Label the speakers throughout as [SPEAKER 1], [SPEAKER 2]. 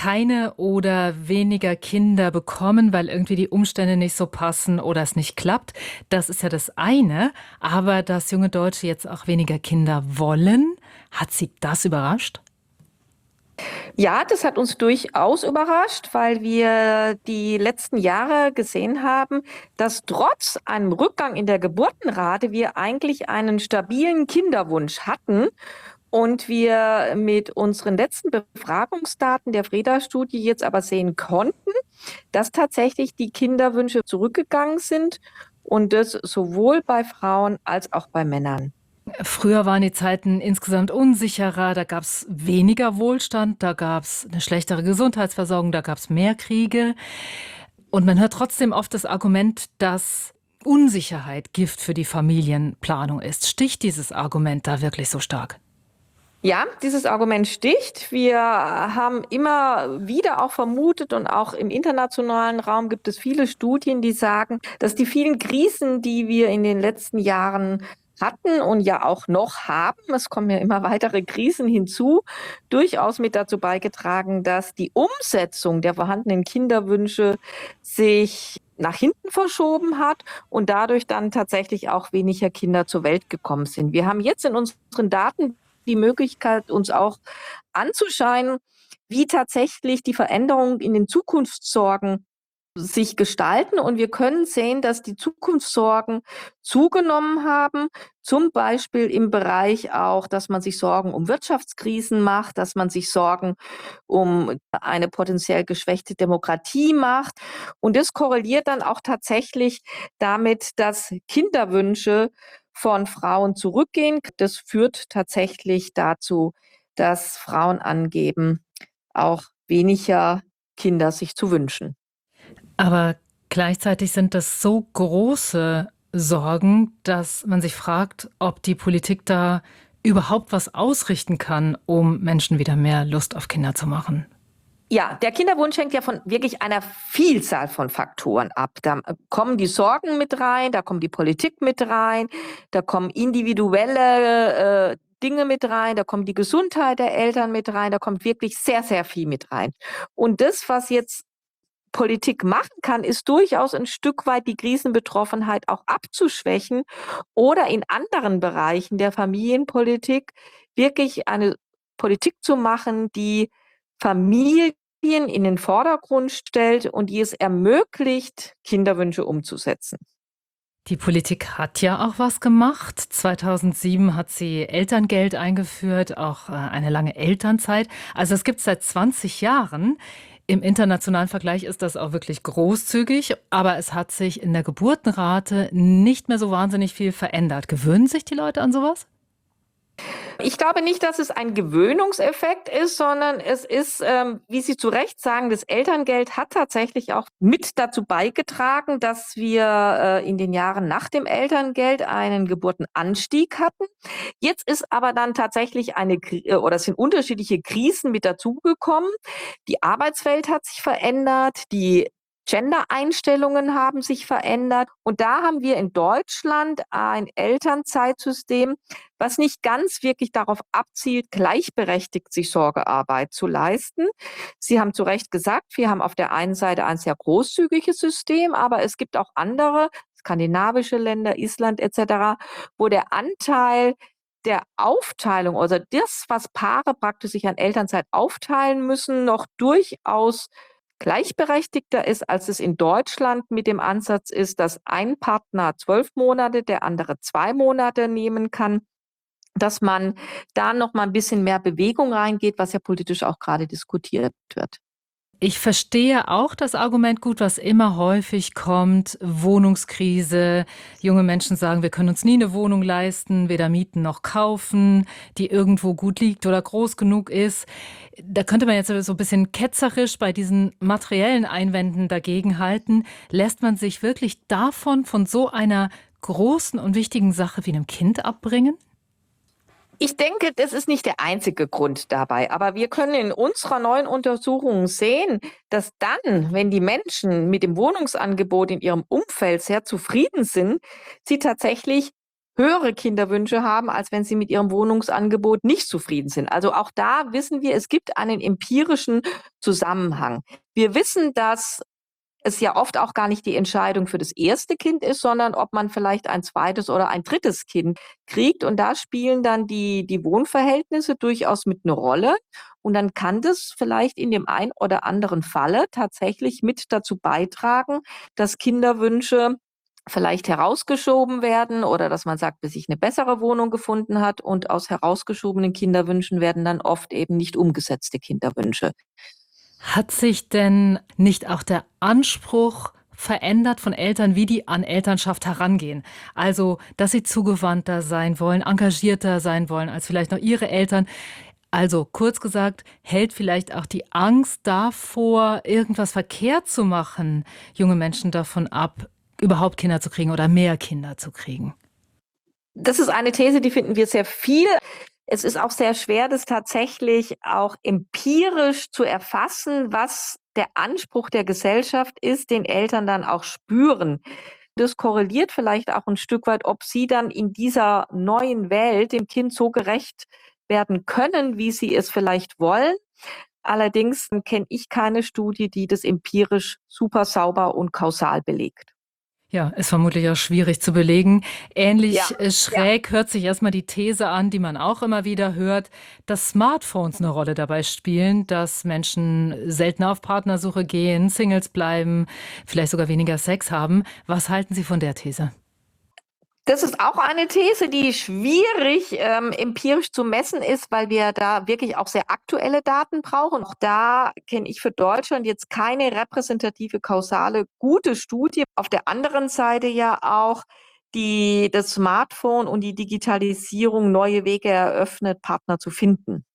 [SPEAKER 1] keine oder weniger Kinder bekommen, weil irgendwie die Umstände nicht so passen oder es nicht klappt. Das ist ja das eine. Aber dass junge Deutsche jetzt auch weniger Kinder wollen, hat Sie das überrascht?
[SPEAKER 2] Ja, das hat uns durchaus überrascht, weil wir die letzten Jahre gesehen haben, dass trotz einem Rückgang in der Geburtenrate wir eigentlich einen stabilen Kinderwunsch hatten und wir mit unseren letzten Befragungsdaten der Freda-Studie jetzt aber sehen konnten, dass tatsächlich die Kinderwünsche zurückgegangen sind und das sowohl bei Frauen als auch bei Männern.
[SPEAKER 1] Früher waren die Zeiten insgesamt unsicherer, da gab es weniger Wohlstand, da gab es eine schlechtere Gesundheitsversorgung, da gab es mehr Kriege. Und man hört trotzdem oft das Argument, dass Unsicherheit Gift für die Familienplanung ist. Sticht dieses Argument da wirklich so stark?
[SPEAKER 2] Ja, dieses Argument sticht. Wir haben immer wieder auch vermutet und auch im internationalen Raum gibt es viele Studien, die sagen, dass die vielen Krisen, die wir in den letzten Jahren hatten und ja auch noch haben, es kommen ja immer weitere Krisen hinzu, durchaus mit dazu beigetragen, dass die Umsetzung der vorhandenen Kinderwünsche sich nach hinten verschoben hat und dadurch dann tatsächlich auch weniger Kinder zur Welt gekommen sind. Wir haben jetzt in unseren Daten die Möglichkeit, uns auch anzuschauen, wie tatsächlich die Veränderungen in den Zukunftssorgen sich gestalten. Und wir können sehen, dass die Zukunftssorgen zugenommen haben, zum Beispiel im Bereich auch, dass man sich Sorgen um Wirtschaftskrisen macht, dass man sich Sorgen um eine potenziell geschwächte Demokratie macht. Und das korreliert dann auch tatsächlich damit, dass Kinderwünsche von Frauen zurückgehen. Das führt tatsächlich dazu, dass Frauen angeben, auch weniger Kinder sich zu wünschen.
[SPEAKER 1] Aber gleichzeitig sind das so große Sorgen, dass man sich fragt, ob die Politik da überhaupt was ausrichten kann, um Menschen wieder mehr Lust auf Kinder zu machen.
[SPEAKER 2] Ja, der Kinderwunsch hängt ja von wirklich einer Vielzahl von Faktoren ab. Da kommen die Sorgen mit rein, da kommt die Politik mit rein, da kommen individuelle Dinge mit rein, da kommt die Gesundheit der Eltern mit rein, da kommt wirklich sehr, sehr viel mit rein. Und das, was jetzt Politik machen kann, ist durchaus ein Stück weit die Krisenbetroffenheit auch abzuschwächen oder in anderen Bereichen der Familienpolitik wirklich eine Politik zu machen, die Familien in den Vordergrund stellt und die es ermöglicht, Kinderwünsche umzusetzen.
[SPEAKER 1] Die Politik hat ja auch was gemacht. 2007 hat sie Elterngeld eingeführt, auch eine lange Elternzeit. Also es gibt seit 20 Jahren. Im internationalen Vergleich ist das auch wirklich großzügig, aber es hat sich in der Geburtenrate nicht mehr so wahnsinnig viel verändert. Gewöhnen sich die Leute an sowas?
[SPEAKER 2] Ich glaube nicht, dass es ein Gewöhnungseffekt ist, sondern es ist, wie Sie zu Recht sagen, das Elterngeld hat tatsächlich auch mit dazu beigetragen, dass wir in den Jahren nach dem Elterngeld einen Geburtenanstieg hatten. Jetzt ist aber dann tatsächlich oder es sind unterschiedliche Krisen mit dazugekommen. Die Arbeitswelt hat sich verändert, die Gender-Einstellungen haben sich verändert. Und da haben wir in Deutschland ein Elternzeitsystem, was nicht ganz wirklich darauf abzielt, gleichberechtigt sich Sorgearbeit zu leisten. Sie haben zu Recht gesagt, wir haben auf der einen Seite ein sehr großzügiges System, aber es gibt auch andere, skandinavische Länder, Island etc., wo der Anteil der Aufteilung, also das, was Paare praktisch sich an Elternzeit aufteilen müssen, noch durchaus gleichberechtigter ist, als es in Deutschland mit dem Ansatz ist, dass ein Partner 12 Monate, der andere 2 Monate nehmen kann, dass man da noch mal ein bisschen mehr Bewegung reingeht, was ja politisch auch gerade diskutiert wird.
[SPEAKER 1] Ich verstehe auch das Argument gut, was immer häufig kommt, Wohnungskrise. Junge Menschen sagen, wir können uns nie eine Wohnung leisten, weder mieten noch kaufen, die irgendwo gut liegt oder groß genug ist. Da könnte man jetzt so ein bisschen ketzerisch bei diesen materiellen Einwänden dagegenhalten. Lässt man sich wirklich davon, von so einer großen und wichtigen Sache wie einem Kind abbringen?
[SPEAKER 2] Ich denke, das ist nicht der einzige Grund dabei, aber wir können in unserer neuen Untersuchung sehen, dass dann, wenn die Menschen mit dem Wohnungsangebot in ihrem Umfeld sehr zufrieden sind, sie tatsächlich höhere Kinderwünsche haben, als wenn sie mit ihrem Wohnungsangebot nicht zufrieden sind. Also auch da wissen wir, es gibt einen empirischen Zusammenhang. Wir wissen, dass es ja oft auch gar nicht die Entscheidung für das erste Kind ist, sondern ob man vielleicht ein zweites oder ein drittes Kind kriegt. Und da spielen dann die Wohnverhältnisse durchaus mit eine Rolle. Und dann kann das vielleicht in dem ein oder anderen Falle tatsächlich mit dazu beitragen, dass Kinderwünsche vielleicht herausgeschoben werden oder dass man sagt, bis sich eine bessere Wohnung gefunden hat. Und aus herausgeschobenen Kinderwünschen werden dann oft eben nicht umgesetzte Kinderwünsche.
[SPEAKER 1] Hat sich denn nicht auch der Anspruch verändert von Eltern, wie die an Elternschaft herangehen? Also, dass sie zugewandter sein wollen, engagierter sein wollen als vielleicht noch ihre Eltern. Also, kurz gesagt, hält vielleicht auch die Angst davor, irgendwas verkehrt zu machen, junge Menschen davon ab, überhaupt Kinder zu kriegen oder mehr Kinder zu kriegen?
[SPEAKER 2] Das ist eine These, die finden wir sehr viel. Es ist auch sehr schwer, das tatsächlich auch empirisch zu erfassen, was der Anspruch der Gesellschaft ist, den Eltern dann auch spüren. Das korreliert vielleicht auch ein Stück weit, ob sie dann in dieser neuen Welt dem Kind so gerecht werden können, wie sie es vielleicht wollen. Allerdings kenne ich keine Studie, die das empirisch super sauber und kausal belegt.
[SPEAKER 1] Ja, ist vermutlich auch schwierig zu belegen. Ähnlich
[SPEAKER 2] Ja, ja.
[SPEAKER 1] schräg hört sich erstmal die These an, die man auch immer wieder hört, dass Smartphones eine Rolle dabei spielen, dass Menschen seltener auf Partnersuche gehen, Singles bleiben, vielleicht sogar weniger Sex haben. Was halten Sie von der These?
[SPEAKER 2] Das ist auch eine These, die schwierig empirisch zu messen ist, weil wir da wirklich auch sehr aktuelle Daten brauchen. Auch da kenne ich für Deutschland jetzt keine repräsentative, kausale, gute Studie. Auf der anderen Seite ja auch das Smartphone und die Digitalisierung neue Wege eröffnet, Partner zu finden.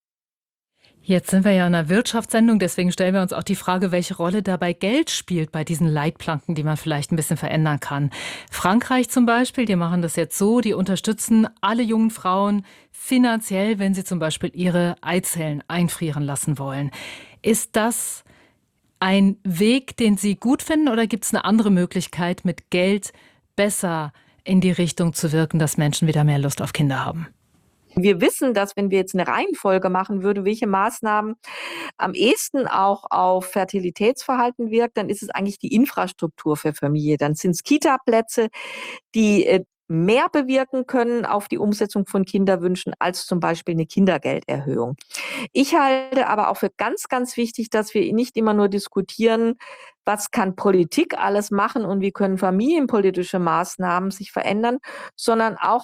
[SPEAKER 1] Jetzt sind wir ja in einer Wirtschaftssendung, deswegen stellen wir uns auch die Frage, welche Rolle dabei Geld spielt bei diesen Leitplanken, die man vielleicht ein bisschen verändern kann. Frankreich zum Beispiel, die machen das jetzt so, die unterstützen alle jungen Frauen finanziell, wenn sie zum Beispiel ihre Eizellen einfrieren lassen wollen. Ist das ein Weg, den Sie gut finden, oder gibt es eine andere Möglichkeit, mit Geld besser in die Richtung zu wirken, dass Menschen wieder mehr Lust auf Kinder haben?
[SPEAKER 2] Wir wissen, dass wenn wir jetzt eine Reihenfolge machen würden, welche Maßnahmen am ehesten auch auf Fertilitätsverhalten wirkt, dann ist es eigentlich die Infrastruktur für Familie. Dann sind es Kita-Plätze, die mehr bewirken können auf die Umsetzung von Kinderwünschen als zum Beispiel eine Kindergelderhöhung. Ich halte aber auch für ganz, ganz wichtig, dass wir nicht immer nur diskutieren, was kann Politik alles machen und wie können familienpolitische Maßnahmen sich verändern, sondern auch,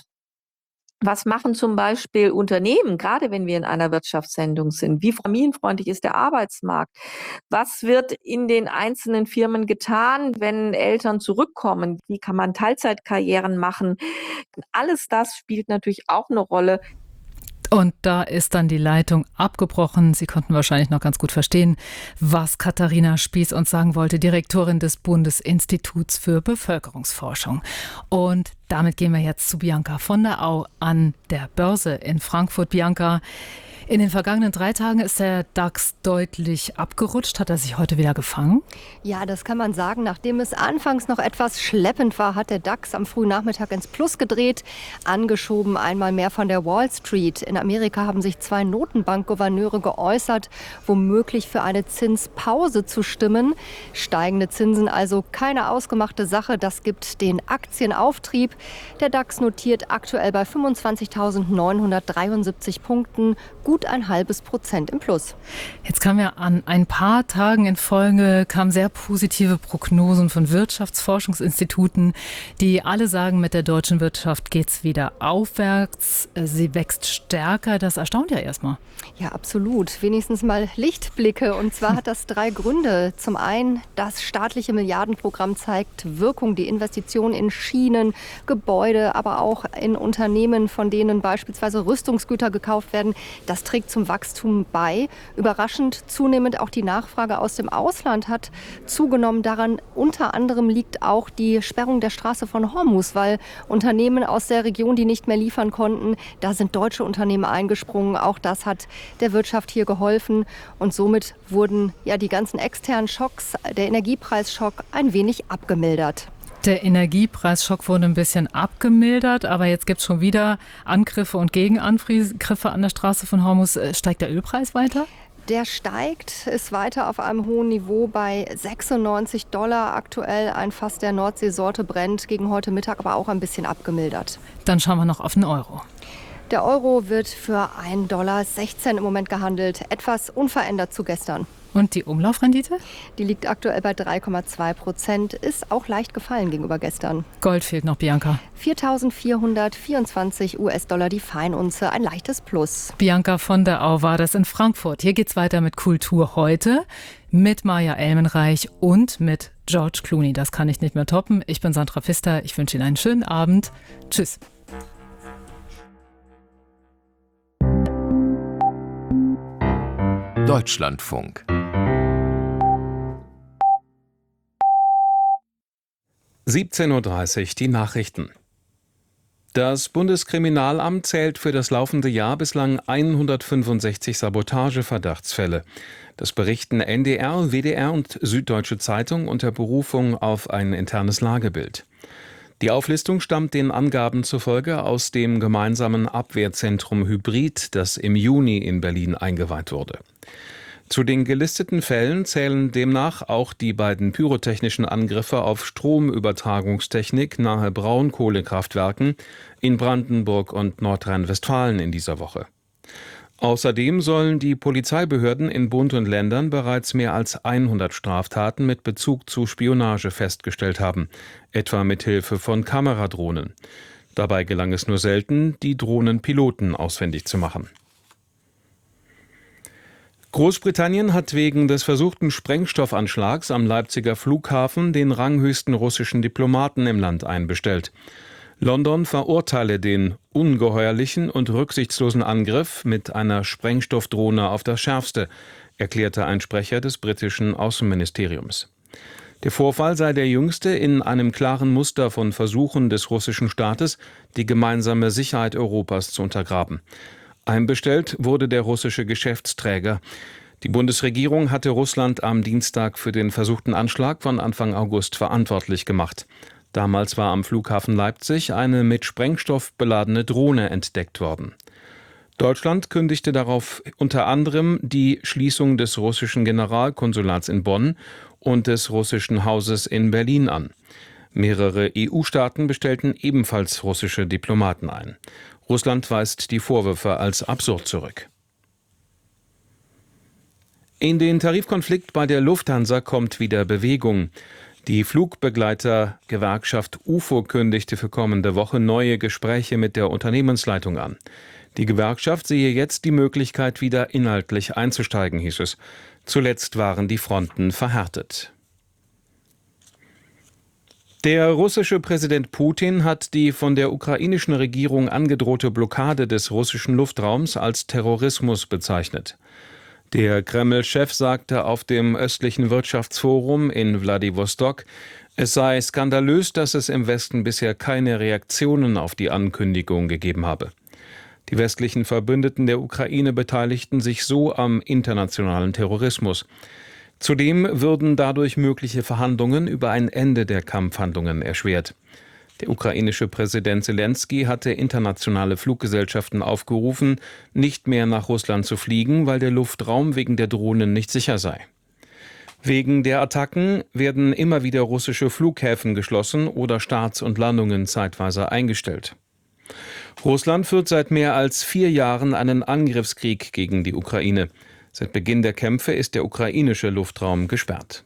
[SPEAKER 2] was machen zum Beispiel Unternehmen, gerade wenn wir in einer Wirtschaftssendung sind? Wie familienfreundlich ist der Arbeitsmarkt? Was wird in den einzelnen Firmen getan, wenn Eltern zurückkommen? Wie kann man Teilzeitkarrieren machen? Alles das spielt natürlich auch eine Rolle.
[SPEAKER 1] Und da ist dann die Leitung abgebrochen. Sie konnten wahrscheinlich noch ganz gut verstehen, was Katharina Spieß uns sagen wollte, Direktorin des Bundesinstituts für Bevölkerungsforschung. Und damit gehen wir jetzt zu Bianca von der Au an der Börse in Frankfurt. Bianca, in den vergangenen 3 Tagen ist der DAX deutlich abgerutscht. Hat er sich heute wieder gefangen?
[SPEAKER 3] Ja, das kann man sagen. Nachdem es anfangs noch etwas schleppend war, hat der DAX am frühen Nachmittag ins Plus gedreht. Angeschoben einmal mehr von der Wall Street. In Amerika haben sich 2 Notenbankgouverneure geäußert, womöglich für eine Zinspause zu stimmen. Steigende Zinsen also keine ausgemachte Sache. Das gibt den Aktienauftrieb. Der DAX notiert aktuell bei 25.973 Punkten. Gut 0,5% im Plus.
[SPEAKER 1] Jetzt kamen ja an ein paar Tagen in Folge sehr positive Prognosen von Wirtschaftsforschungsinstituten, die alle sagen, mit der deutschen Wirtschaft geht es wieder aufwärts. Sie wächst stärker. Das erstaunt ja erstmal.
[SPEAKER 3] Ja, absolut. Wenigstens mal Lichtblicke. Und zwar hat das 3 Gründe. Zum einen, das staatliche Milliardenprogramm zeigt Wirkung. Die Investitionen in Schienen, Gebäude, aber auch in Unternehmen, von denen beispielsweise Rüstungsgüter gekauft werden. Das trägt zum Wachstum bei. Überraschend zunehmend auch die Nachfrage aus dem Ausland hat zugenommen. Daran unter anderem liegt auch die Sperrung der Straße von Hormuz, weil Unternehmen aus der Region, die nicht mehr liefern konnten, da sind deutsche Unternehmen eingesprungen. Auch das hat der Wirtschaft hier geholfen. Und somit wurden ja die ganzen externen Schocks, der Energiepreisschock, ein wenig abgemildert.
[SPEAKER 1] Der Energiepreisschock wurde ein bisschen abgemildert, aber jetzt gibt es schon wieder Angriffe und Gegenangriffe an der Straße von Hormuz. Steigt der Ölpreis weiter?
[SPEAKER 3] Der steigt, ist weiter auf einem hohen Niveau bei $96 aktuell. Ein Fass der Nordseesorte brennt, gegen heute Mittag aber auch ein bisschen abgemildert.
[SPEAKER 1] Dann schauen wir noch auf den Euro.
[SPEAKER 3] Der Euro wird für $1,16 im Moment gehandelt, etwas unverändert zu gestern.
[SPEAKER 1] Und die Umlaufrendite?
[SPEAKER 3] Die liegt aktuell bei 3,2%, ist auch leicht gefallen gegenüber gestern.
[SPEAKER 1] Gold fehlt noch, Bianca.
[SPEAKER 3] 4.424 US-Dollar die Feinunze, ein leichtes Plus.
[SPEAKER 1] Bianca von der Au war das in Frankfurt. Hier geht's weiter mit Kultur heute, mit Maja Elmenreich und mit George Clooney. Das kann ich nicht mehr toppen. Ich bin Sandra Pfister. Ich wünsche Ihnen einen schönen Abend. Tschüss.
[SPEAKER 4] Deutschlandfunk. (17:30 Uhr) die Nachrichten. Das Bundeskriminalamt zählt für das laufende Jahr bislang 165 Sabotageverdachtsfälle. Das berichten NDR, WDR und Süddeutsche Zeitung unter Berufung auf ein internes Lagebild. Die Auflistung stammt den Angaben zufolge aus dem gemeinsamen Abwehrzentrum Hybrid, das im Juni in Berlin eingeweiht wurde. Zu den gelisteten Fällen zählen demnach auch die beiden pyrotechnischen Angriffe auf Stromübertragungstechnik nahe Braunkohlekraftwerken in Brandenburg und Nordrhein-Westfalen in dieser Woche. Außerdem sollen die Polizeibehörden in Bund und Ländern bereits mehr als 100 Straftaten mit Bezug zu Spionage festgestellt haben, etwa mit Hilfe von Kameradrohnen. Dabei gelang es nur selten, die Drohnenpiloten ausfindig zu machen. Großbritannien hat wegen des versuchten Sprengstoffanschlags am Leipziger Flughafen den ranghöchsten russischen Diplomaten im Land einbestellt. London verurteile den ungeheuerlichen und rücksichtslosen Angriff mit einer Sprengstoffdrohne auf das Schärfste, erklärte ein Sprecher des britischen Außenministeriums. Der Vorfall sei der jüngste in einem klaren Muster von Versuchen des russischen Staates, die gemeinsame Sicherheit Europas zu untergraben. Einbestellt wurde der russische Geschäftsträger. Die Bundesregierung hatte Russland am Dienstag für den versuchten Anschlag von Anfang August verantwortlich gemacht. Damals war am Flughafen Leipzig eine mit Sprengstoff beladene Drohne entdeckt worden. Deutschland kündigte darauf unter anderem die Schließung des russischen Generalkonsulats in Bonn und des russischen Hauses in Berlin an. Mehrere EU-Staaten bestellten ebenfalls russische Diplomaten ein. Russland weist die Vorwürfe als absurd zurück. In den Tarifkonflikt bei der Lufthansa kommt wieder Bewegung. Die Flugbegleitergewerkschaft UFO kündigte für kommende Woche neue Gespräche mit der Unternehmensleitung an. Die Gewerkschaft sehe jetzt die Möglichkeit, wieder inhaltlich einzusteigen, hieß es. Zuletzt waren die Fronten verhärtet. Der russische Präsident Putin hat die von der ukrainischen Regierung angedrohte Blockade des russischen Luftraums als Terrorismus bezeichnet. Der Kreml-Chef sagte auf dem östlichen Wirtschaftsforum in Wladiwostok, es sei skandalös, dass es im Westen bisher keine Reaktionen auf die Ankündigung gegeben habe. Die westlichen Verbündeten der Ukraine beteiligten sich so am internationalen Terrorismus. Zudem würden dadurch mögliche Verhandlungen über ein Ende der Kampfhandlungen erschwert. Der ukrainische Präsident Selenskyj hatte internationale Fluggesellschaften aufgerufen, nicht mehr nach Russland zu fliegen, weil der Luftraum wegen der Drohnen nicht sicher sei. Wegen der Attacken werden immer wieder russische Flughäfen geschlossen oder Starts und Landungen zeitweise eingestellt. Russland führt seit mehr als 4 Jahren einen Angriffskrieg gegen die Ukraine. Seit Beginn der Kämpfe ist der ukrainische Luftraum gesperrt.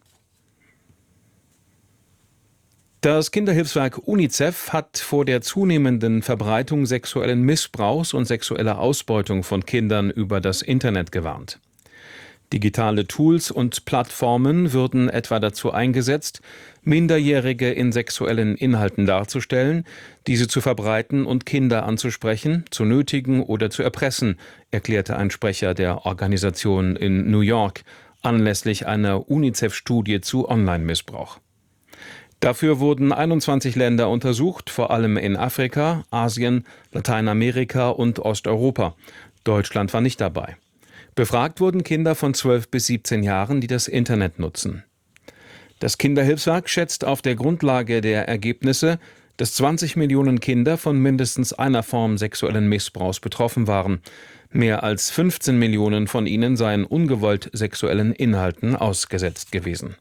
[SPEAKER 4] Das Kinderhilfswerk UNICEF hat vor der zunehmenden Verbreitung sexuellen Missbrauchs und sexueller Ausbeutung von Kindern über das Internet gewarnt. Digitale Tools und Plattformen würden etwa dazu eingesetzt, Minderjährige in sexuellen Inhalten darzustellen, diese zu verbreiten und Kinder anzusprechen, zu nötigen oder zu erpressen, erklärte ein Sprecher der Organisation in New York anlässlich einer UNICEF-Studie zu Online-Missbrauch. Dafür wurden 21 Länder untersucht, vor allem in Afrika, Asien, Lateinamerika und Osteuropa. Deutschland war nicht dabei. Befragt wurden Kinder von 12 bis 17 Jahren, die das Internet nutzen. Das Kinderhilfswerk schätzt auf der Grundlage der Ergebnisse, dass 20 Millionen Kinder von mindestens einer Form sexuellen Missbrauchs betroffen waren. Mehr als 15 Millionen von ihnen seien ungewollt sexuellen Inhalten ausgesetzt gewesen.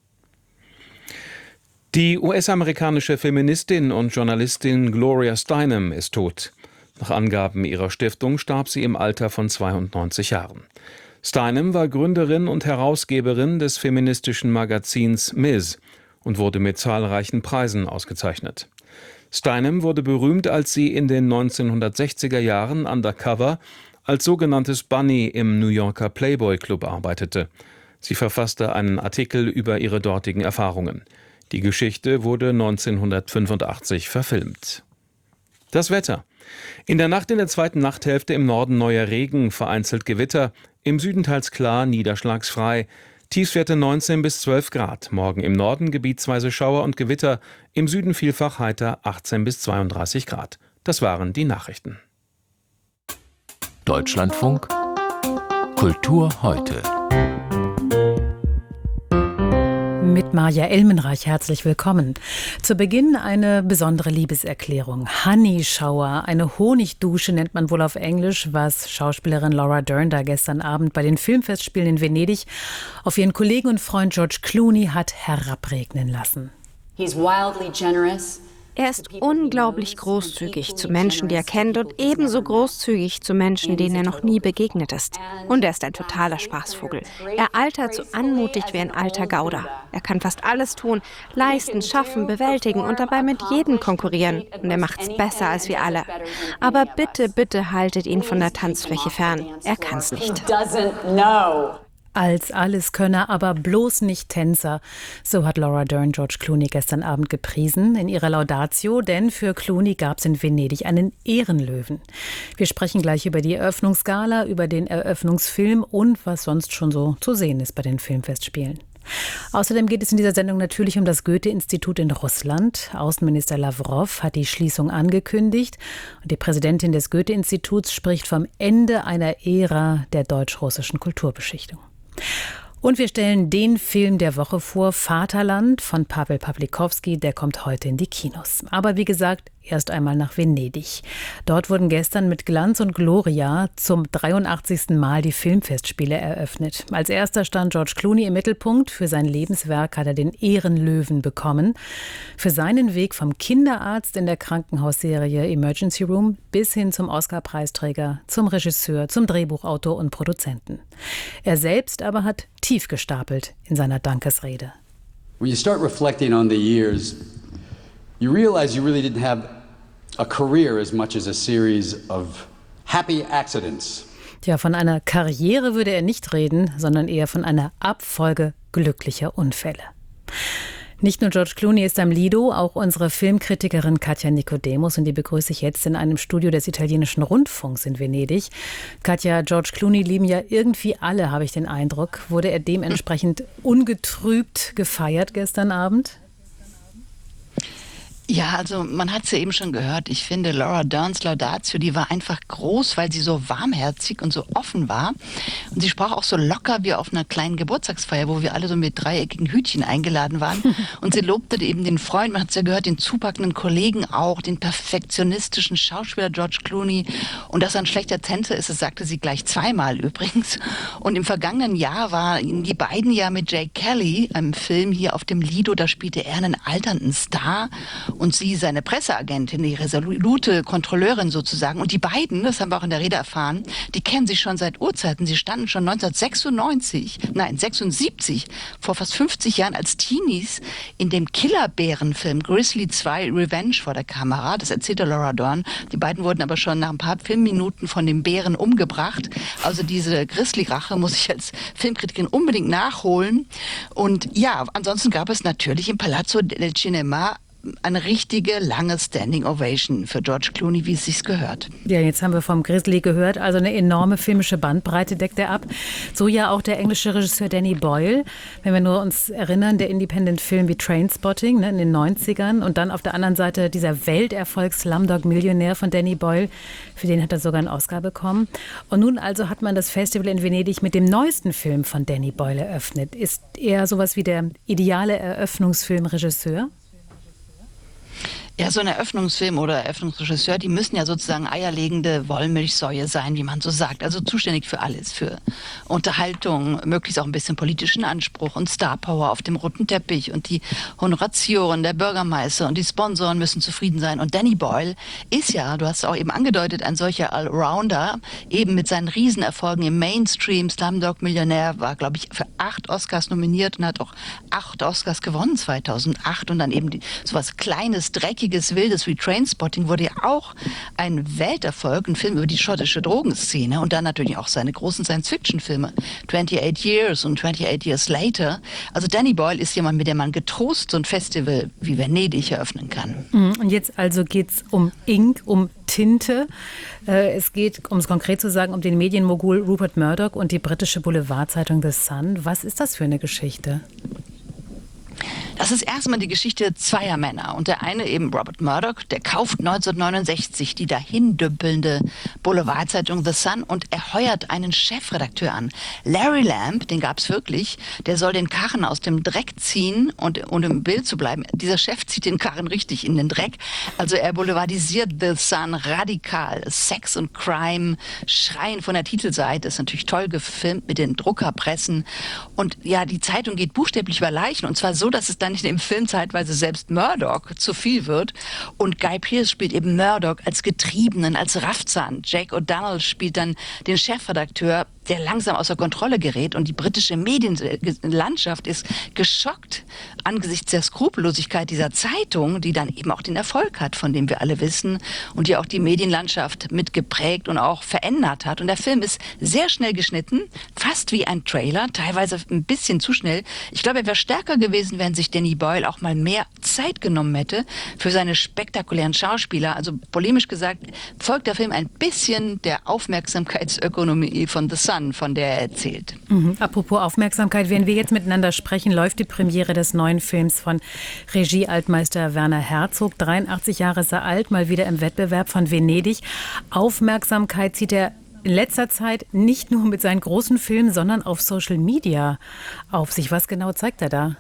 [SPEAKER 4] Die US-amerikanische Feministin und Journalistin Gloria Steinem ist tot. Nach Angaben ihrer Stiftung starb sie im Alter von 92 Jahren. Steinem war Gründerin und Herausgeberin des feministischen Magazins Ms. und wurde mit zahlreichen Preisen ausgezeichnet. Steinem wurde berühmt, als sie in den 1960er Jahren undercover als sogenanntes Bunny im New Yorker Playboy Club arbeitete. Sie verfasste einen Artikel über ihre dortigen Erfahrungen. Die Geschichte wurde 1985 verfilmt. Das Wetter. In der Nacht in der zweiten Nachthälfte im Norden neuer Regen, vereinzelt Gewitter, im Süden teils klar, niederschlagsfrei. Tiefstwerte 19 bis 12 Grad. Morgen im Norden gebietsweise Schauer und Gewitter, im Süden vielfach heiter 18 bis 32 Grad. Das waren die Nachrichten.
[SPEAKER 5] Deutschlandfunk Kultur heute.
[SPEAKER 1] Mit Maja Elmenreich herzlich willkommen. Zu Beginn eine besondere Liebeserklärung. Honey Shower, eine Honigdusche nennt man wohl auf Englisch, was Schauspielerin Laura Dern da gestern Abend bei den Filmfestspielen in Venedig auf ihren Kollegen und Freund George Clooney hat herabregnen lassen.
[SPEAKER 6] He's wildly generous.
[SPEAKER 7] Er ist unglaublich großzügig zu Menschen, die er kennt, und ebenso großzügig zu Menschen, denen er noch nie begegnet ist. Und er ist ein totaler Spaßvogel. Er altert so anmutig wie ein alter Gauder. Er kann fast alles tun, leisten, schaffen, bewältigen und dabei mit jedem konkurrieren. Und er macht's besser als wir alle. Aber bitte, bitte haltet ihn von der Tanzfläche fern. Er kann's nicht.
[SPEAKER 1] Als Alleskönner, aber bloß nicht Tänzer. So hat Laura Dern George Clooney gestern Abend gepriesen in ihrer Laudatio, denn für Clooney gab es in Venedig einen Ehrenlöwen. Wir sprechen gleich über die Eröffnungsgala, über den Eröffnungsfilm und was sonst schon so zu sehen ist bei den Filmfestspielen. Außerdem geht es in dieser Sendung natürlich um das Goethe-Institut in Russland. Außenminister Lawrow hat die Schließung angekündigt und die Präsidentin des Goethe-Instituts spricht vom Ende einer Ära der deutsch-russischen Kulturbeschichtung. Und wir stellen den Film der Woche vor, Vaterland von Pawel Pawlikowski, der kommt heute in die Kinos. Aber wie gesagt, erst einmal nach Venedig. Dort wurden gestern mit Glanz und Gloria zum 83. Mal die Filmfestspiele eröffnet. Als erster stand George Clooney im Mittelpunkt. Für sein Lebenswerk hat er den Ehrenlöwen bekommen. Für seinen Weg vom Kinderarzt in der Krankenhausserie Emergency Room bis hin zum Oscar-Preisträger, zum Regisseur, zum Drehbuchautor und Produzenten. Er selbst aber hat tief gestapelt in seiner Dankesrede.
[SPEAKER 8] When you start reflecting on the years, you realize you really didn't have a career as much as a series of happy accidents.
[SPEAKER 1] Ja, von einer Karriere würde er nicht reden, sondern eher von einer Abfolge glücklicher Unfälle. Nicht nur George Clooney ist am Lido, auch unsere Filmkritikerin Katja Nicodemus, und die begrüße ich jetzt in einem Studio des italienischen Rundfunks in Venedig. Katja, George Clooney lieben ja irgendwie alle, habe ich den Eindruck. Wurde er dementsprechend ungetrübt gefeiert gestern Abend?
[SPEAKER 9] Ja, also man hat es ja eben schon gehört. Ich finde, Laura Derns Laudatio, die war einfach groß, weil sie so warmherzig und so offen war. Und sie sprach auch so locker wie auf einer kleinen Geburtstagsfeier, wo wir alle so mit dreieckigen Hütchen eingeladen waren. Und sie lobte eben den Freund, man hat es ja gehört, den zupackenden Kollegen auch, den perfektionistischen Schauspieler George Clooney. Und dass er ein schlechter Tänzer ist, das sagte sie gleich zweimal übrigens. Und im vergangenen Jahr waren die beiden ja mit Jake Kelly, einem Film hier auf dem Lido, da spielte er einen alternden Star. Und sie seine Presseagentin, die resolute Kontrolleurin sozusagen. Und die beiden, das haben wir auch in der Rede erfahren, die kennen sich schon seit Urzeiten. Sie standen schon 1976, vor fast 50 Jahren als Teenies in dem Killerbärenfilm Grizzly 2 Revenge vor der Kamera. Das erzählte Laura Dern. Die beiden wurden aber schon nach ein paar Filmminuten von dem Bären umgebracht. Also diese Grizzly-Rache muss ich als Filmkritikerin unbedingt nachholen. Und ja, ansonsten gab es natürlich im Palazzo del Cinema eine richtige lange Standing Ovation für George Clooney, wie es sich gehört.
[SPEAKER 1] Ja, jetzt haben wir vom Grizzly gehört, also eine enorme filmische Bandbreite deckt er ab. So ja auch der englische Regisseur Danny Boyle. Wenn wir nur uns erinnern, der Independent-Film wie Trainspotting, ne, in den 90ern und dann auf der anderen Seite dieser Welterfolg Slumdog Millionär von Danny Boyle, für den hat er sogar einen Oscar bekommen. Und nun also hat man das Festival in Venedig mit dem neuesten Film von Danny Boyle eröffnet. Ist er sowas wie der ideale Eröffnungsfilmregisseur?
[SPEAKER 9] Ja, so ein Eröffnungsfilm oder Eröffnungsregisseur, die müssen ja sozusagen eierlegende Wollmilchsäue sein, wie man so sagt. Also zuständig für alles, für Unterhaltung, möglichst auch ein bisschen politischen Anspruch und Starpower auf dem roten Teppich und die Honoratioren der Bürgermeister und die Sponsoren müssen zufrieden sein. Und Danny Boyle ist ja, du hast es auch eben angedeutet, ein solcher Allrounder, eben mit seinen Riesenerfolgen im Mainstream. Slumdog Millionär war, glaube ich, für 8 Oscars nominiert und hat auch 8 Oscars gewonnen 2008 und dann eben sowas Kleines, Dreckiges, Wildes wie Trainspotting wurde ja auch ein Welterfolg, ein Film über die schottische Drogenszene und dann natürlich auch seine großen Science-Fiction-Filme, 28 Years und 28 Years Later. Also Danny Boyle ist jemand, mit dem man getrost so ein Festival wie Venedig eröffnen kann.
[SPEAKER 1] Und jetzt also geht es um Ink, um Tinte. Es geht, um es konkret zu sagen, um den Medienmogul Rupert Murdoch und die britische Boulevardzeitung The Sun. Was ist das für eine Geschichte?
[SPEAKER 9] Das ist erstmal die Geschichte zweier Männer. Und der eine eben Rupert Murdoch, der kauft 1969 die dahindümpelnde Boulevardzeitung The Sun und er heuert einen Chefredakteur an. Larry Lamb, den gab's wirklich, der soll den Karren aus dem Dreck ziehen und im Bild zu bleiben. Dieser Chef zieht den Karren richtig in den Dreck. Also er boulevardisiert The Sun radikal. Sex und Crime schreien von der Titelseite. Ist natürlich toll gefilmt mit den Druckerpressen. Und ja, die Zeitung geht buchstäblich über Leichen. Und zwar so, dass es dann in dem Film zeitweise selbst Murdoch zu viel wird. Und Guy Pearce spielt eben Murdoch als Getriebenen, als Raffzahn. Jake O'Donnell spielt dann den Chefredakteur, der langsam außer Kontrolle gerät. Und die britische Medienlandschaft ist geschockt angesichts der Skrupellosigkeit dieser Zeitung, die dann eben auch den Erfolg hat, von dem wir alle wissen und die auch die Medienlandschaft mitgeprägt und auch verändert hat. Und der Film ist sehr schnell geschnitten, fast wie ein Trailer, teilweise ein bisschen zu schnell. Ich glaube, er wäre stärker gewesen, wenn sich Danny Boyle auch mal mehr Zeit genommen hätte für seine spektakulären Schauspieler. Also polemisch gesagt, folgt der Film ein bisschen der Aufmerksamkeitsökonomie von The Sun, von der er erzählt.
[SPEAKER 1] Apropos Aufmerksamkeit, während wir jetzt miteinander sprechen, läuft die Premiere des neuen Films von Regiealtmeister Werner Herzog. 83 Jahre ist er alt, mal wieder im Wettbewerb von Venedig. Aufmerksamkeit zieht er in letzter Zeit nicht nur mit seinen großen Filmen, sondern auf Social Media auf sich. Was genau zeigt er da?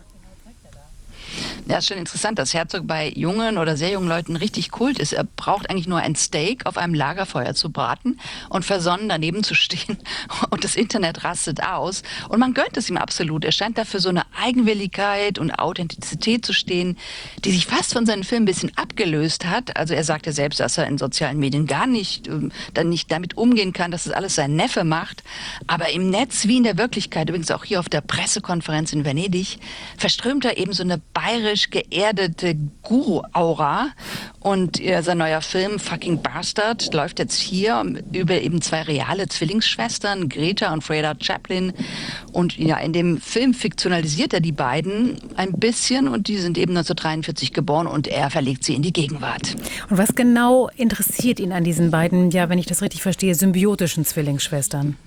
[SPEAKER 9] Ja, ist schon interessant, dass Herzog bei jungen oder sehr jungen Leuten richtig Kult ist. Er braucht eigentlich nur ein Steak auf einem Lagerfeuer zu braten und versonnen daneben zu stehen. Und das Internet rastet aus. Und man gönnt es ihm absolut. Er scheint dafür so eine Eigenwilligkeit und Authentizität zu stehen, die sich fast von seinen Filmen ein bisschen abgelöst hat. Also er sagt ja selbst, dass er in sozialen Medien gar nicht damit umgehen kann, dass das alles sein Neffe macht. Aber im Netz wie in der Wirklichkeit, übrigens auch hier auf der Pressekonferenz in Venedig, verströmt er eben so eine bayerisch geerdete Guru-Aura. Und sein neuer Film Fucking Bastard läuft jetzt hier über eben 2 reale Zwillingsschwestern, Greta und Freda Chaplin. Und ja, in dem Film fiktionalisiert er die beiden ein bisschen und die sind eben 1943 geboren und er verlegt sie in die Gegenwart.
[SPEAKER 1] Und was genau interessiert ihn an diesen beiden, ja, wenn ich das richtig verstehe, symbiotischen Zwillingsschwestern?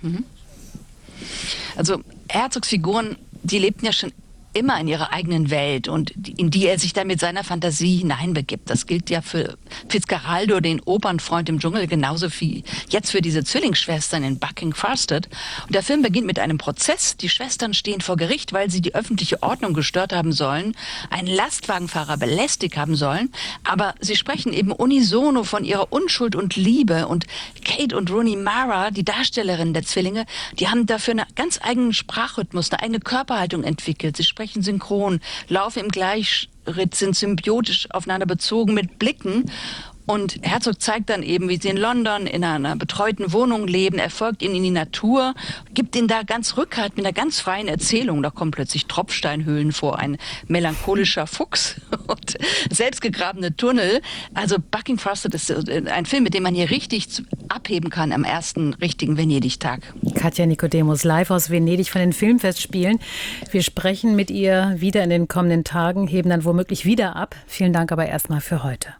[SPEAKER 9] Also Herzogs Figuren, die lebten ja schon immer in ihrer eigenen Welt und in die er sich dann mit seiner Fantasie hineinbegibt. Das gilt ja für Fitzcarraldo, den Opernfreund im Dschungel, genauso wie jetzt für diese Zwillingsschwestern in Bucking Farsted. Und der Film beginnt mit einem Prozess. Die Schwestern stehen vor Gericht, weil sie die öffentliche Ordnung gestört haben sollen, einen Lastwagenfahrer belästigt haben sollen, aber sie sprechen eben unisono von ihrer Unschuld und Liebe. Und Kate und Rooney Mara, die Darstellerinnen der Zwillinge, die haben dafür einen ganz eigenen Sprachrhythmus, eine eigene Körperhaltung entwickelt. Sie sprechen synchron, laufen im Gleichschritt, sind symbiotisch aufeinander bezogen mit Blicken. Und Herzog zeigt dann eben, wie sie in London in einer betreuten Wohnung leben. Er folgt ihnen in die Natur, gibt ihnen da ganz Rückhalt mit einer ganz freien Erzählung. Da kommen plötzlich Tropfsteinhöhlen vor, ein melancholischer Fuchs und selbstgegrabene Tunnel. Also Bucking Frosted ist ein Film, mit dem man hier richtig abheben kann am ersten richtigen Venedig-Tag.
[SPEAKER 1] Katja Nicodemus live aus Venedig von den Filmfestspielen. Wir sprechen mit ihr wieder in den kommenden Tagen, heben dann womöglich wieder ab. Vielen Dank aber erstmal für heute.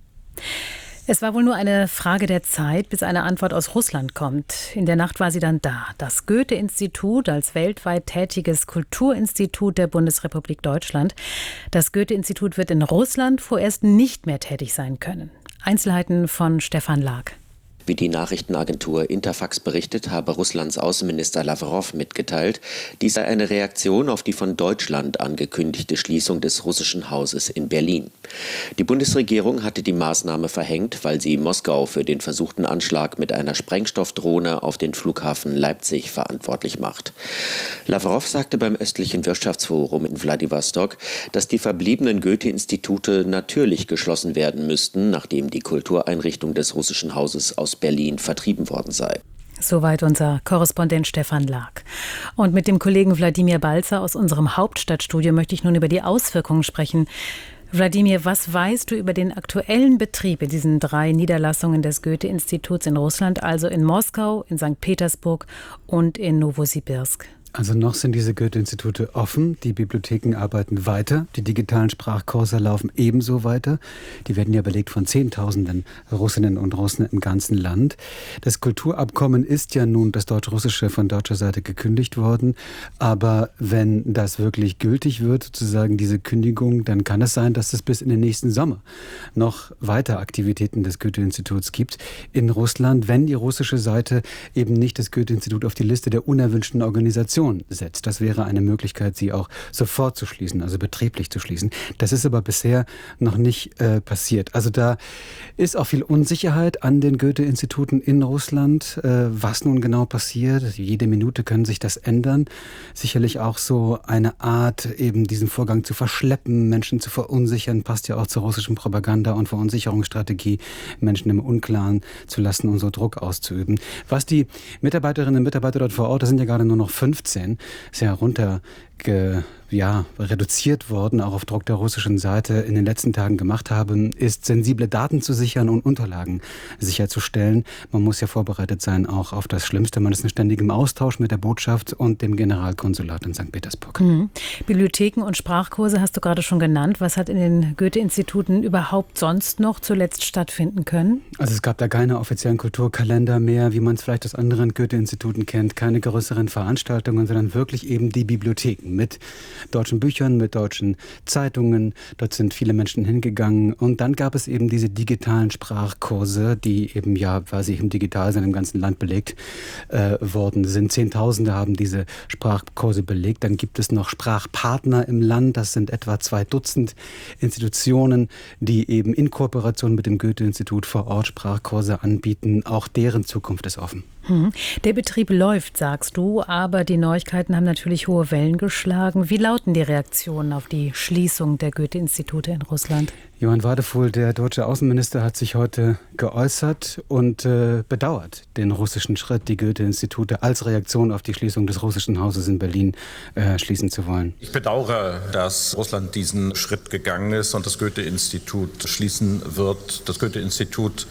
[SPEAKER 1] Es war wohl nur eine Frage der Zeit, bis eine Antwort aus Russland kommt. In der Nacht war sie dann da. Das Goethe-Institut als weltweit tätiges Kulturinstitut der Bundesrepublik Deutschland. Das Goethe-Institut wird in Russland vorerst nicht mehr tätig sein können. Einzelheiten von Stefan Lag.
[SPEAKER 10] Wie die Nachrichtenagentur Interfax berichtet, habe Russlands Außenminister Lavrov mitgeteilt, dies sei eine Reaktion auf die von Deutschland angekündigte Schließung des russischen Hauses in Berlin. Die Bundesregierung hatte die Maßnahme verhängt, weil sie Moskau für den versuchten Anschlag mit einer Sprengstoffdrohne auf den Flughafen Leipzig verantwortlich macht. Lavrov sagte beim östlichen Wirtschaftsforum in Wladiwostok, dass die verbliebenen Goethe-Institute natürlich geschlossen werden müssten, nachdem die Kultureinrichtung des russischen Hauses aus Berlin vertrieben worden sei.
[SPEAKER 1] Soweit unser Korrespondent Stefan Lag. Und mit dem Kollegen Wladimir Balzer aus unserem Hauptstadtstudio möchte ich nun über die Auswirkungen sprechen. Wladimir, was weißt du über den aktuellen Betrieb in diesen 3 Niederlassungen des Goethe-Instituts in Russland, also in Moskau, in St. Petersburg und in Nowosibirsk?
[SPEAKER 11] Also noch sind diese Goethe-Institute offen, die Bibliotheken arbeiten weiter, die digitalen Sprachkurse laufen ebenso weiter. Die werden ja belegt von Zehntausenden Russinnen und Russen im ganzen Land. Das Kulturabkommen ist ja nun, das Deutsch-Russische, von deutscher Seite gekündigt worden. Aber wenn das wirklich gültig wird, sozusagen diese Kündigung, dann kann es sein, dass es bis in den nächsten Sommer noch weiter Aktivitäten des Goethe-Instituts gibt in Russland, wenn die russische Seite eben nicht das Goethe-Institut auf die Liste der unerwünschten Organisationen setzt. Das wäre eine Möglichkeit, sie auch sofort zu schließen, also betrieblich zu schließen. Das ist aber bisher noch nicht passiert. Also da ist auch viel Unsicherheit an den Goethe-Instituten in Russland, was nun genau passiert. Jede Minute können sich das ändern. Sicherlich auch so eine Art, eben diesen Vorgang zu verschleppen, Menschen zu verunsichern, passt ja auch zur russischen Propaganda und Verunsicherungsstrategie, Menschen im Unklaren zu lassen und so Druck auszuüben. Was die Mitarbeiterinnen und Mitarbeiter dort vor Ort, das sind ja gerade nur noch 15, ist ja reduziert worden, auch auf Druck der russischen Seite in den letzten Tagen gemacht haben, ist sensible Daten zu sichern und Unterlagen sicherzustellen. Man muss ja vorbereitet sein auch auf das Schlimmste. Man ist in ständigem Austausch mit der Botschaft und dem Generalkonsulat in St. Petersburg.
[SPEAKER 1] Bibliotheken und Sprachkurse hast du gerade schon genannt. Was hat in den Goethe-Instituten überhaupt sonst noch zuletzt stattfinden können?
[SPEAKER 11] Also es gab da keine offiziellen Kulturkalender mehr, wie man es vielleicht aus anderen Goethe-Instituten kennt, keine größeren Veranstaltungen, sondern wirklich eben die Bibliotheken mit deutschen Büchern, mit deutschen Zeitungen. Dort sind viele Menschen hingegangen. Und dann gab es eben diese digitalen Sprachkurse, die eben weil sie eben digital sind, im ganzen Land belegt worden sind. Zehntausende haben diese Sprachkurse belegt. Dann gibt es noch Sprachpartner im Land. Das sind etwa 2 Dutzend Institutionen, die eben in Kooperation mit dem Goethe-Institut vor Ort Sprachkurse anbieten. Auch deren Zukunft ist offen.
[SPEAKER 1] Der Betrieb läuft, sagst du, aber die Neuigkeiten haben natürlich hohe Wellen geschlagen. Wie lauten die Reaktionen auf die Schließung der Goethe-Institute in Russland?
[SPEAKER 11] Johann Wadefuhl, der deutsche Außenminister, hat sich heute geäußert und bedauert den russischen Schritt, die Goethe-Institute als Reaktion auf die Schließung des russischen Hauses in Berlin schließen zu wollen.
[SPEAKER 12] Ich bedauere, dass Russland diesen Schritt gegangen ist und das Goethe-Institut schließen wird. Das Goethe-Institut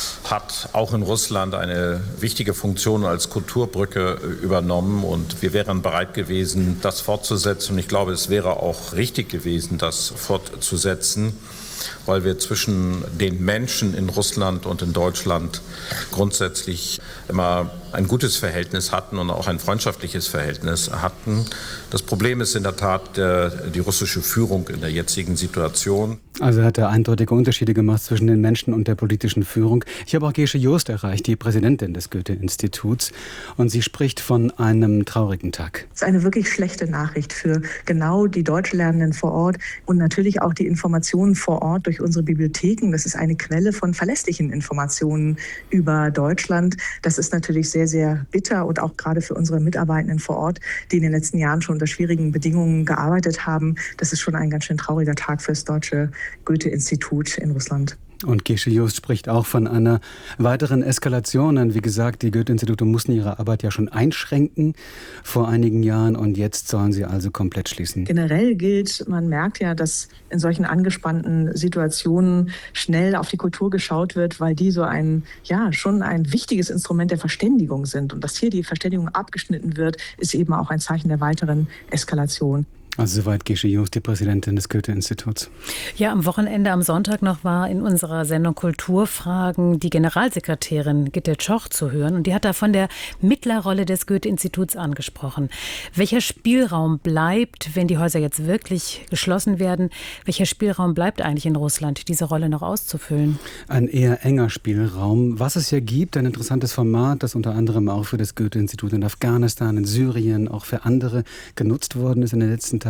[SPEAKER 12] hat auch in Russland eine wichtige Funktion als Kulturbrücke übernommen und wir wären bereit gewesen, das fortzusetzen. Und ich glaube, es wäre auch richtig gewesen, das fortzusetzen, weil wir zwischen den Menschen in Russland und in Deutschland grundsätzlich immer ein gutes Verhältnis hatten und auch ein freundschaftliches Verhältnis hatten. Das Problem ist in der Tat die russische Führung in der jetzigen Situation.
[SPEAKER 11] Also hat er eindeutige Unterschiede gemacht zwischen den Menschen und der politischen Führung. Ich habe auch Gesche Joost erreicht, die Präsidentin des Goethe-Instituts. Und sie spricht von einem traurigen Tag.
[SPEAKER 13] Das ist eine wirklich schlechte Nachricht für genau die Deutschlernenden vor Ort und natürlich auch die Informationen vor Ort durch unsere Bibliotheken. Das ist eine Quelle von verlässlichen Informationen über Deutschland. Das ist natürlich sehr, sehr bitter und auch gerade für unsere Mitarbeitenden vor Ort, die in den letzten Jahren schon unter schwierigen Bedingungen gearbeitet haben. Das ist schon ein ganz schön trauriger Tag für das deutsche Goethe-Institut in Russland.
[SPEAKER 11] Und Gesche Just spricht auch von einer weiteren Eskalation. Und wie gesagt, die Goethe-Institute mussten ihre Arbeit ja schon einschränken vor einigen Jahren und jetzt sollen sie also komplett schließen.
[SPEAKER 13] Generell gilt, man merkt ja, dass in solchen angespannten Situationen schnell auf die Kultur geschaut wird, weil die so schon ein wichtiges Instrument der Verständigung sind. Und dass hier die Verständigung abgeschnitten wird, ist eben auch ein Zeichen der weiteren Eskalation.
[SPEAKER 11] Also soweit Gesche Just, die Präsidentin des Goethe-Instituts.
[SPEAKER 1] Ja, am Wochenende, am Sonntag noch war in unserer Sendung Kulturfragen die Generalsekretärin Gitte Tschoch zu hören. Und die hat da von der Mittlerrolle des Goethe-Instituts angesprochen. Welcher Spielraum bleibt, wenn die Häuser jetzt wirklich geschlossen werden? Welcher Spielraum bleibt eigentlich in Russland, diese Rolle noch auszufüllen?
[SPEAKER 11] Ein eher enger Spielraum. Was es ja gibt, ein interessantes Format, das unter anderem auch für das Goethe-Institut in Afghanistan, in Syrien, auch für andere genutzt worden ist in den letzten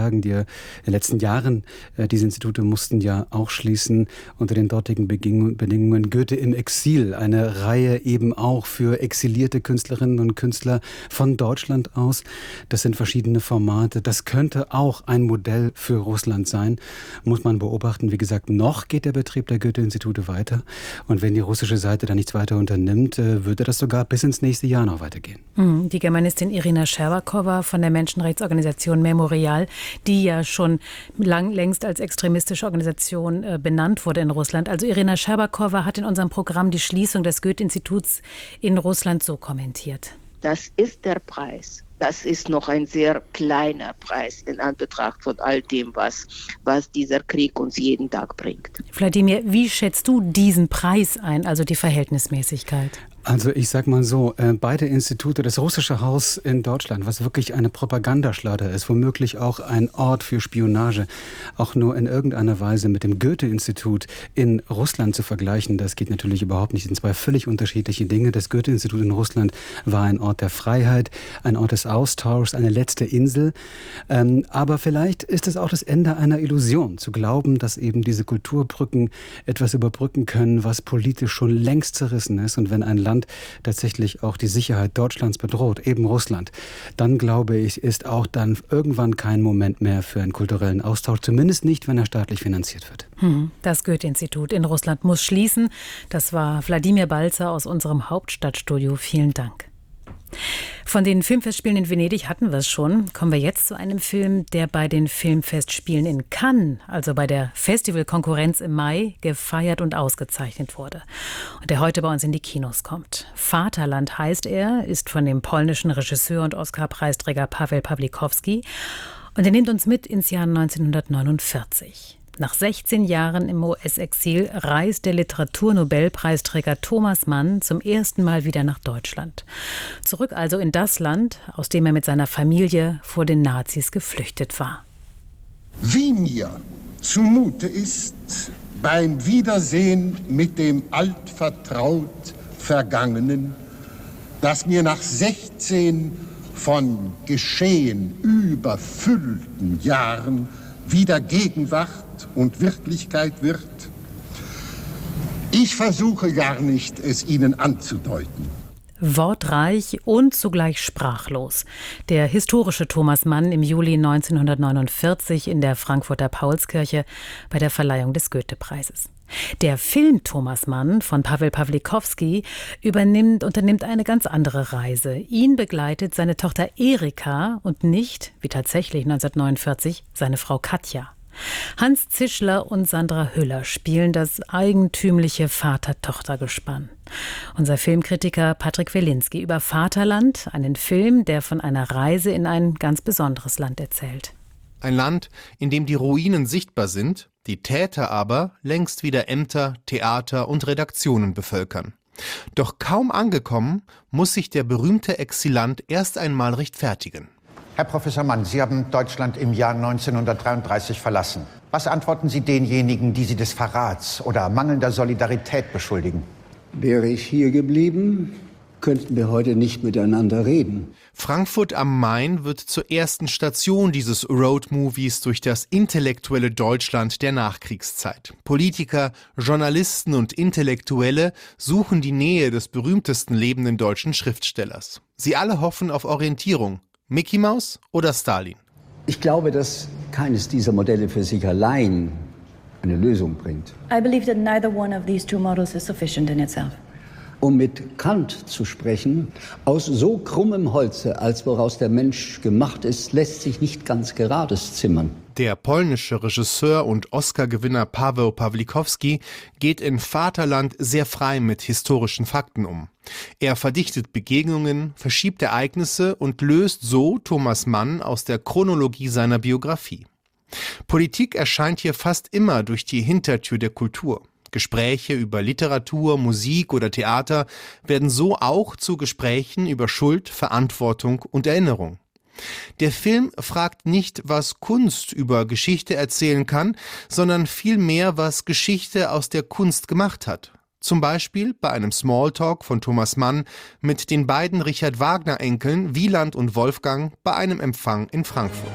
[SPEAKER 11] Jahren. Diese Institute mussten ja auch schließen unter den dortigen Bedingungen. Goethe im Exil, eine Reihe eben auch für exilierte Künstlerinnen und Künstler von Deutschland aus. Das sind verschiedene Formate. Das könnte auch ein Modell für Russland sein, muss man beobachten. Wie gesagt, noch geht der Betrieb der Goethe-Institute weiter. Und wenn die russische Seite da nichts weiter unternimmt, würde das sogar bis ins nächste Jahr noch weitergehen.
[SPEAKER 1] Die Germanistin Irina Scherbakowa von der Menschenrechtsorganisation Memorial, die ja schon längst als extremistische Organisation benannt wurde in Russland. Also Irina Scherbakowa hat in unserem Programm die Schließung des Goethe-Instituts in Russland so kommentiert.
[SPEAKER 14] Das ist der Preis. Das ist noch ein sehr kleiner Preis in Anbetracht von all dem, was dieser Krieg uns jeden Tag bringt.
[SPEAKER 1] Wladimir, wie schätzt du diesen Preis ein, also die Verhältnismäßigkeit?
[SPEAKER 11] Also ich sag mal so, beide Institute, das Russische Haus in Deutschland, was wirklich eine Propagandaschleuder ist, womöglich auch ein Ort für Spionage, auch nur in irgendeiner Weise mit dem Goethe-Institut in Russland zu vergleichen, das geht natürlich überhaupt nicht. Das sind zwei völlig unterschiedliche Dinge. Das Goethe-Institut in Russland war ein Ort der Freiheit, ein Ort des Austauschs, eine letzte Insel. Aber vielleicht ist es auch das Ende einer Illusion, zu glauben, dass eben diese Kulturbrücken etwas überbrücken können, was politisch schon längst zerrissen ist. Und wenn ein Land tatsächlich auch die Sicherheit Deutschlands bedroht, eben Russland, dann glaube ich, ist auch dann irgendwann kein Moment mehr für einen kulturellen Austausch, zumindest nicht, wenn er staatlich finanziert wird.
[SPEAKER 1] Das Goethe-Institut in Russland muss schließen. Das war Wladimir Balzer aus unserem Hauptstadtstudio. Vielen Dank. Von den Filmfestspielen in Venedig hatten wir es schon. Kommen wir jetzt zu einem Film, der bei den Filmfestspielen in Cannes, also bei der Festivalkonkurrenz im Mai, gefeiert und ausgezeichnet wurde. Und der heute bei uns in die Kinos kommt. Vaterland heißt er, ist von dem polnischen Regisseur und Oscar-Preisträger Paweł Pawlikowski. Und er nimmt uns mit ins Jahr 1949. Nach 16 Jahren im US-Exil reist der Literaturnobelpreisträger Thomas Mann zum ersten Mal wieder nach Deutschland. Zurück also in das Land, aus dem er mit seiner Familie vor den Nazis geflüchtet war.
[SPEAKER 15] Wie mir zumute ist beim Wiedersehen mit dem altvertraut Vergangenen, das mir nach 16 von Geschehen überfüllten Jahren wieder Gegenwart und Wirklichkeit wird. Ich versuche gar nicht, es Ihnen anzudeuten.
[SPEAKER 1] Wortreich und zugleich sprachlos. Der historische Thomas Mann im Juli 1949 in der Frankfurter Paulskirche bei der Verleihung des Goethe-Preises. Der Film Thomas Mann von Paweł Pawlikowski unternimmt eine ganz andere Reise. Ihn begleitet seine Tochter Erika und nicht, wie tatsächlich 1949, seine Frau Katja. Hans Zischler und Sandra Hüller spielen das eigentümliche Vater-Tochter-Gespann. Unser Filmkritiker Patrick Welinski über Vaterland, einen Film, der von einer Reise in ein ganz besonderes Land erzählt.
[SPEAKER 16] Ein Land, in dem die Ruinen sichtbar sind, die Täter aber längst wieder Ämter, Theater und Redaktionen bevölkern. Doch kaum angekommen, muss sich der berühmte Exilant erst einmal rechtfertigen.
[SPEAKER 17] Herr Professor Mann, Sie haben Deutschland im Jahr 1933 verlassen. Was antworten Sie denjenigen, die Sie des Verrats oder mangelnder Solidarität beschuldigen?
[SPEAKER 18] Wäre ich hier geblieben, könnten wir heute nicht miteinander reden.
[SPEAKER 16] Frankfurt am Main wird zur ersten Station dieses Roadmovies durch das intellektuelle Deutschland der Nachkriegszeit. Politiker, Journalisten und Intellektuelle suchen die Nähe des berühmtesten lebenden deutschen Schriftstellers. Sie alle hoffen auf Orientierung. Mickey Maus oder Stalin?
[SPEAKER 18] Ich glaube, dass keines dieser Modelle für sich allein eine Lösung bringt.
[SPEAKER 19] I believe that neither one of these two models is sufficient in itself.
[SPEAKER 18] Um mit Kant zu sprechen, aus so krummem Holze, als woraus der Mensch gemacht ist, lässt sich nicht ganz Gerades zimmern.
[SPEAKER 16] Der polnische Regisseur und Oscar-Gewinner Paweł Pawlikowski geht in Vaterland sehr frei mit historischen Fakten um. Er verdichtet Begegnungen, verschiebt Ereignisse und löst so Thomas Mann aus der Chronologie seiner Biografie. Politik erscheint hier fast immer durch die Hintertür der Kultur. Gespräche über Literatur, Musik oder Theater werden so auch zu Gesprächen über Schuld, Verantwortung und Erinnerung. Der Film fragt nicht, was Kunst über Geschichte erzählen kann, sondern vielmehr, was Geschichte aus der Kunst gemacht hat. Zum Beispiel bei einem Smalltalk von Thomas Mann mit den beiden Richard-Wagner-Enkeln Wieland und Wolfgang bei einem Empfang in Frankfurt.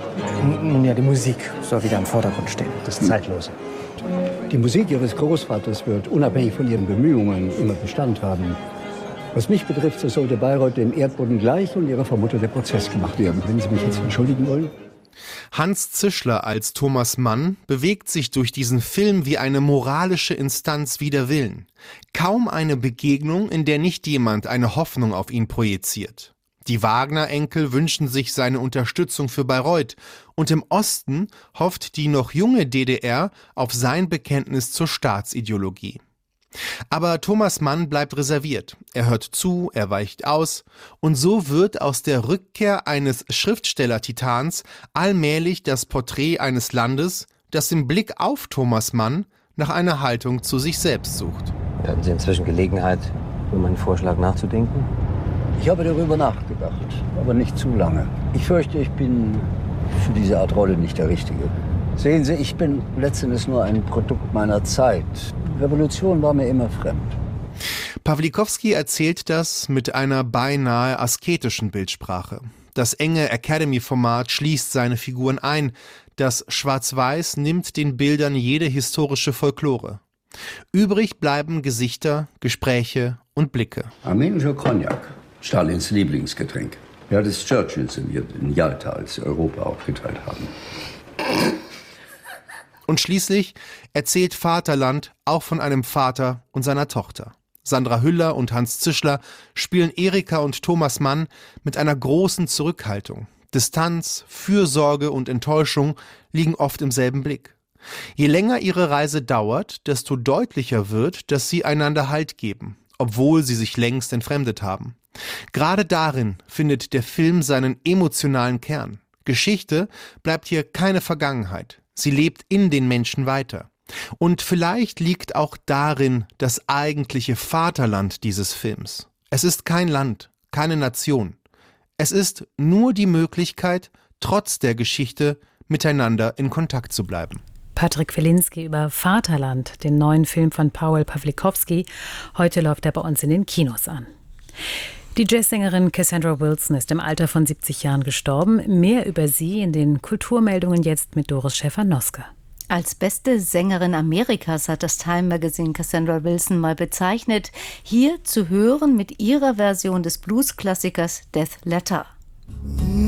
[SPEAKER 20] Nun ja, die Musik soll wieder im Vordergrund stehen, das Zeitlose.
[SPEAKER 18] Die Musik Ihres Großvaters wird unabhängig von Ihren Bemühungen immer Bestand haben. Was mich betrifft, so sollte Bayreuth dem Erdboden gleich und Ihrer Vermutter der Prozess gemacht werden. Wenn Sie mich jetzt entschuldigen wollen.
[SPEAKER 16] Hans Zischler als Thomas Mann bewegt sich durch diesen Film wie eine moralische Instanz wider Willen. Kaum eine Begegnung, in der nicht jemand eine Hoffnung auf ihn projiziert. Die Wagner-Enkel wünschen sich seine Unterstützung für Bayreuth und im Osten hofft die noch junge DDR auf sein Bekenntnis zur Staatsideologie. Aber Thomas Mann bleibt reserviert. Er hört zu, er weicht aus und so wird aus der Rückkehr eines Schriftsteller-Titans allmählich das Porträt eines Landes, das im Blick auf Thomas Mann nach einer Haltung zu sich selbst sucht.
[SPEAKER 20] Hatten Sie inzwischen Gelegenheit, über meinen Vorschlag nachzudenken?
[SPEAKER 18] Ich habe darüber nachgedacht, aber nicht zu lange. Ich fürchte, ich bin für diese Art Rolle nicht der Richtige. Sehen Sie, ich bin letztendlich nur ein Produkt meiner Zeit. Revolution war mir immer fremd.
[SPEAKER 16] Pawlikowski erzählt das mit einer beinahe asketischen Bildsprache. Das enge Academy-Format schließt seine Figuren ein. Das Schwarz-Weiß nimmt den Bildern jede historische Folklore. Übrig bleiben Gesichter, Gespräche und Blicke.
[SPEAKER 18] Armenischer Cognac, Stalins Lieblingsgetränk. Ja, des Churchills in Jalta, als sie Europa aufgeteilt haben.
[SPEAKER 16] Und schließlich erzählt Vaterland auch von einem Vater und seiner Tochter. Sandra Hüller und Hans Zischler spielen Erika und Thomas Mann mit einer großen Zurückhaltung. Distanz, Fürsorge und Enttäuschung liegen oft im selben Blick. Je länger ihre Reise dauert, desto deutlicher wird, dass sie einander Halt geben, obwohl sie sich längst entfremdet haben. Gerade darin findet der Film seinen emotionalen Kern. Geschichte bleibt hier keine Vergangenheit. Sie lebt in den Menschen weiter. Und vielleicht liegt auch darin das eigentliche Vaterland dieses Films. Es ist kein Land, keine Nation. Es ist nur die Möglichkeit, trotz der Geschichte miteinander in Kontakt zu bleiben.
[SPEAKER 21] Patrick Wilinski über Vaterland, den neuen Film von Paweł Pawlikowski. Heute läuft er bei uns in den Kinos an. Die Jazzsängerin Cassandra Wilson ist im Alter von 70 Jahren gestorben. Mehr über sie in den Kulturmeldungen jetzt mit Doris Schäfer-Noske.
[SPEAKER 22] Als beste Sängerin Amerikas hat das Time Magazine Cassandra Wilson mal bezeichnet. Hier zu hören mit ihrer Version des Blues-Klassikers Death Letter.